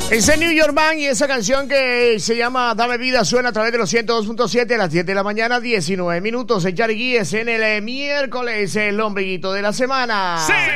Ese New York Man y esa canción que se llama Dame Vida suena a través de los 102.7 a las 10 de la mañana, 19 minutos. En Yariguíes en el miércoles, el ombliguito de la semana. Sí.